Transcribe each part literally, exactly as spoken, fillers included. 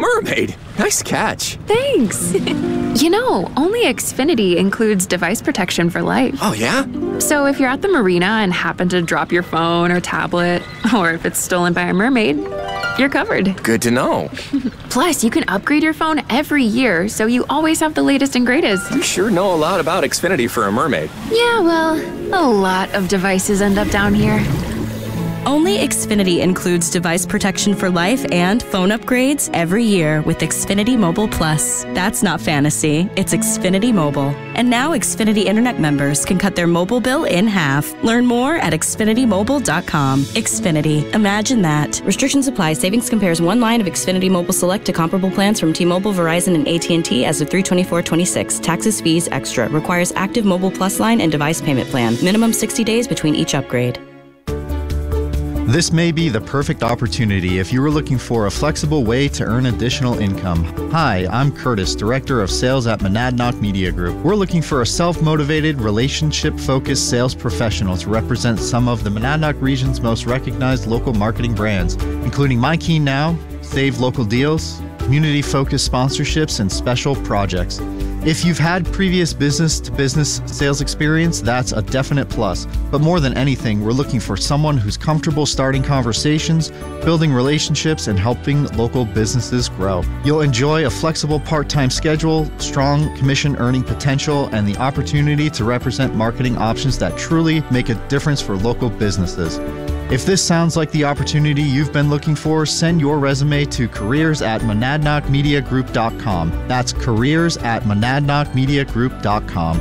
mermaid. Nice catch. Thanks. You know, only Xfinity includes device protection for life. Oh, yeah? So if you're at the marina and happen to drop your phone or tablet, or if it's stolen by a mermaid, you're covered. Good to know. Plus, you can upgrade your phone every year, so you always have the latest and greatest. You sure know a lot about Xfinity for a mermaid. Yeah, well, a lot of devices end up down here. Only Xfinity includes device protection for life and phone upgrades every year with Xfinity Mobile Plus. That's not fantasy, it's Xfinity Mobile. And now Xfinity Internet members can cut their mobile bill in half. Learn more at Xfinity Mobile dot com. Xfinity, imagine that. Restrictions apply. Savings compares one line of Xfinity Mobile Select to comparable plans from T-Mobile, Verizon, and A T and T as of three twenty-four twenty-six. Taxes, fees, extra. Requires active Mobile Plus line and device payment plan. Minimum sixty days between each upgrade. This may be the perfect opportunity if you are looking for a flexible way to earn additional income. Hi, I'm Curtis, Director of Sales at Monadnock Media Group. We're looking for a self-motivated, relationship-focused sales professional to represent some of the Monadnock region's most recognized local marketing brands, including My Key Now, Save Local Deals, community-focused sponsorships, and special projects. If you've had previous business-to-business sales experience, that's a definite plus. But more than anything, we're looking for someone who's comfortable starting conversations, building relationships, and helping local businesses grow. You'll enjoy a flexible part-time schedule, strong commission earning potential, and the opportunity to represent marketing options that truly make a difference for local businesses. If this sounds like the opportunity you've been looking for, send your resume to careers at monadnock media group dot com. That's careers at monadnock media group dot com.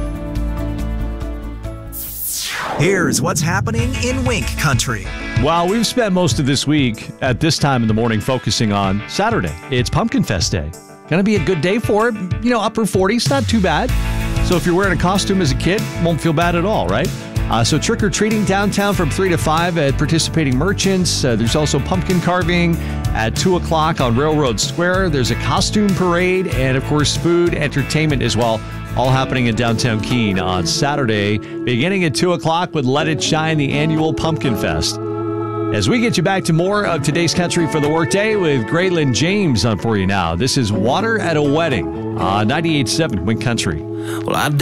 Here's what's happening in Wink Country. Well, we've spent most of this week at this time in the morning focusing on Saturday. It's Pumpkin Fest Day. Going to be a good day for it. You know, upper forties, not too bad. So if you're wearing a costume as a kid, won't feel bad at all, right? Uh, so trick-or-treating downtown from three to five at participating merchants. Uh, there's also pumpkin carving at two o'clock on Railroad Square. There's a costume parade and, of course, food, entertainment as well, all happening in downtown Keene on Saturday, beginning at two o'clock with Let It Shine, the annual Pumpkin Fest. As we get you back to more of today's Country for the Workday with Graylin James on for you now. This is Water at a Wedding on ninety-eight point seven Wink Country. Well, I